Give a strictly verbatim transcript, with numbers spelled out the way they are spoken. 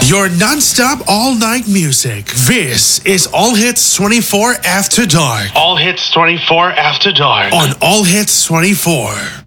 Your non-stop all-night music. This is All Hits twenty-four After Dark. All Hits twenty-four After Dark on All Hits twenty-four.